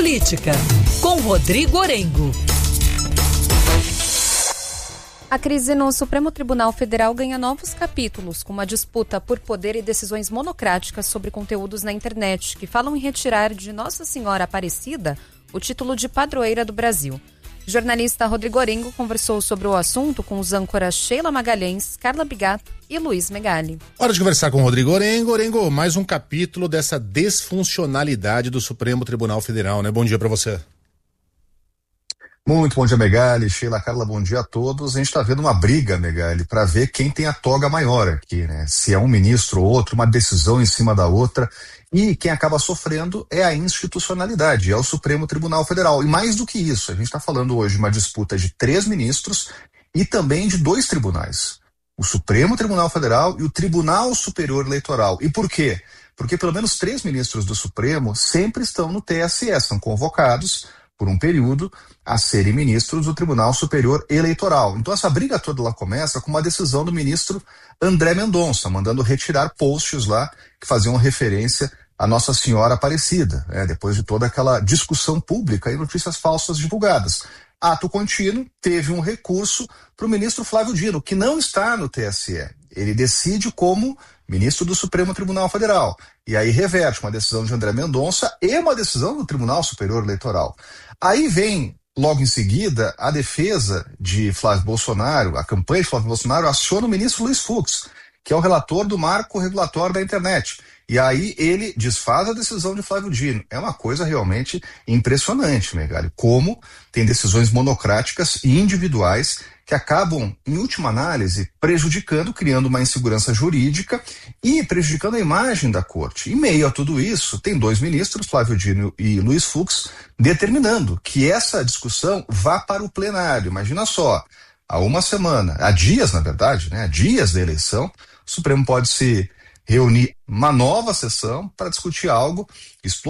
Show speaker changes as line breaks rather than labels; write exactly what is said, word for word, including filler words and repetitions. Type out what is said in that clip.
Política, com Rodrigo Orengo.
A crise no Supremo Tribunal Federal ganha novos capítulos, com uma disputa por poder e decisões monocráticas sobre conteúdos na internet, que falam em retirar de Nossa Senhora Aparecida o título de padroeira do Brasil. O jornalista Rodrigo Orengo conversou sobre o assunto com os âncoras Sheila Magalhães, Carla Bigato e Luiz Megali.
Hora de conversar com o Rodrigo Orengo. Orengo, mais um capítulo dessa desfuncionalidade do Supremo Tribunal Federal, né? Bom dia para você.
Muito bom dia, Megali, Sheila, Carla, bom dia a todos. A gente está vendo uma briga, Megali, para ver quem tem a toga maior aqui, né? Se é um ministro ou outro, uma decisão em cima da outra. E quem acaba sofrendo é a institucionalidade, é o Supremo Tribunal Federal. E mais do que isso, a gente está falando hoje de uma disputa de três ministros e também de dois tribunais. O Supremo Tribunal Federal e o Tribunal Superior Eleitoral. E por quê? Porque pelo menos três ministros do Supremo sempre estão no T S E, são convocados por um período a serem ministros do Tribunal Superior Eleitoral. Então essa briga toda lá começa com uma decisão do ministro André Mendonça, mandando retirar posts lá que faziam referência a Nossa Senhora Aparecida, né, depois de toda aquela discussão pública e notícias falsas divulgadas. Ato contínuo, teve um recurso para o ministro Flávio Dino, que não está no T S E. Ele decide como ministro do Supremo Tribunal Federal. E aí reverte uma decisão de André Mendonça e uma decisão do Tribunal Superior Eleitoral. Aí vem, logo em seguida, a defesa de Flávio Bolsonaro, a campanha de Flávio Bolsonaro aciona o ministro Luiz Fux, que é o relator do marco regulatório da internet. E aí ele desfaz a decisão de Flávio Dino. É uma coisa realmente impressionante, Megali, como tem decisões monocráticas e individuais que acabam, em última análise, prejudicando, criando uma insegurança jurídica e prejudicando a imagem da corte. Em meio a tudo isso, tem dois ministros, Flávio Dino e Luiz Fux, determinando que essa discussão vá para o plenário. Imagina só, há uma semana, há dias, na verdade, né, há dias da eleição, o Supremo pode se reunir uma nova sessão para discutir algo